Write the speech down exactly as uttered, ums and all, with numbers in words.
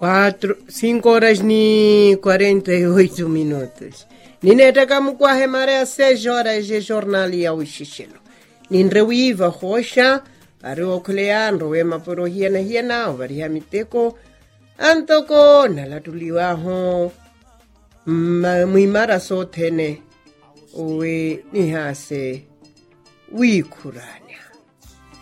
Quatro, cinco horas ni quarenta e oito minutos. Ninetaka mukwahe mare seis horas de jornal ya ushishelo. Ninrewiva hosha, ario kulean roema poro hiena hiena, ovariha miteko, antoko nalatuliwaho, muimara sotene, uwe nihase, wikuranya.